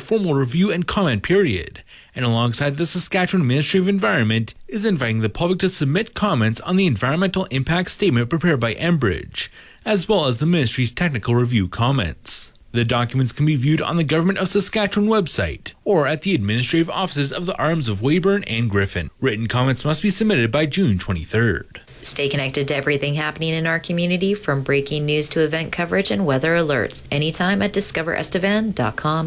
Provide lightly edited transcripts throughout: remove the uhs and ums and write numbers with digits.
formal review and comment period, and alongside the Saskatchewan Ministry of Environment is inviting the public to submit comments on the environmental impact statement prepared by Enbridge, as well as the Ministry's technical review comments. The documents can be viewed on the Government of Saskatchewan website or at the administrative offices of the arms of Weyburn and Griffin. Written comments must be submitted by June 23rd. Stay connected to everything happening in our community, from breaking news to event coverage and weather alerts, anytime at discoverestevan.com.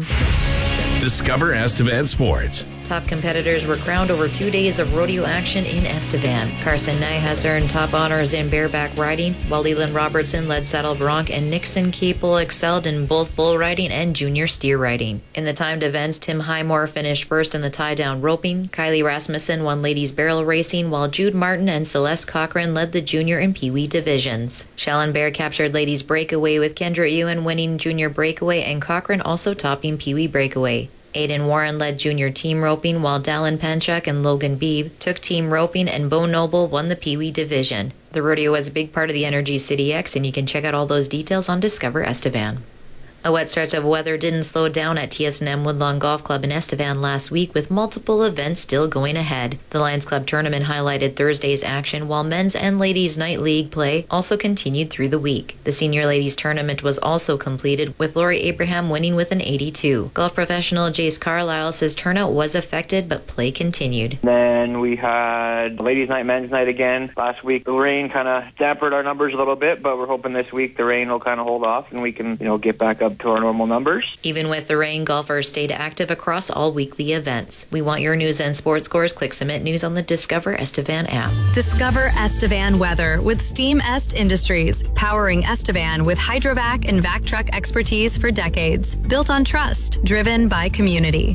Discover Estevan Sports. Top competitors were crowned over 2 days of rodeo action in Estevan. Carson Nye has earned top honors in bareback riding, while Leland Robertson led saddle bronc and Nixon Capel excelled in both bull riding and junior steer riding. In the timed events, Tim Highmore finished first in the tie-down roping, Kylie Rasmussen won ladies barrel racing, while Jude Martin and Celeste Cochran led the junior and peewee divisions. Shallon Bear captured ladies breakaway, with Kendra Ewan winning junior breakaway and Cochran also topping peewee breakaway. Aiden Warren led junior team roping, while Dallin Panchuk and Logan Beebe took team roping, and Bo Noble won the peewee division. The rodeo was a big part of the Energy City X, and you can check out all those details on Discover Estevan. A wet stretch of weather didn't slow down at TSNM Woodlawn Golf Club in Estevan last week, with multiple events still going ahead. The Lions Club tournament highlighted Thursday's action, while men's and ladies' night league play also continued through the week. The senior ladies tournament was also completed, with Lori Abraham winning with an 82. Golf professional Jace Carlisle says turnout was affected, but play continued. Then we had ladies' night, men's night again. Last week the rain kind of dampened our numbers a little bit, but we're hoping this week the rain will kind of hold off and we can, get back up to our normal numbers. Even with the rain, golfers stayed active across all weekly events. We want your news and sports scores. Click Submit News on the Discover Estevan app. Discover Estevan weather with Steam Est Industries, powering Estevan with hydrovac and vac truck expertise for decades. Built on trust, driven by community.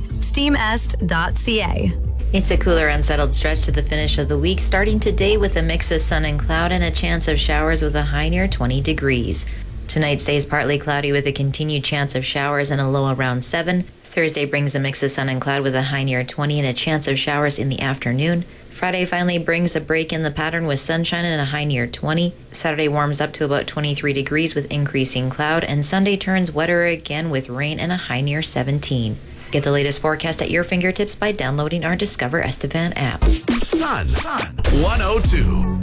steamest.ca. It's a cooler, unsettled stretch to the finish of the week, starting today with a mix of sun and cloud and a chance of showers with a high near 20 degrees. Tonight stays partly cloudy with a continued chance of showers and a low around 7. Thursday brings a mix of sun and cloud with a high near 20 and a chance of showers in the afternoon. Friday finally brings a break in the pattern with sunshine and a high near 20. Saturday warms up to about 23 degrees with increasing cloud, and Sunday turns wetter again with rain and a high near 17. Get the latest forecast at your fingertips by downloading our Discover Estevan app. Sun 102.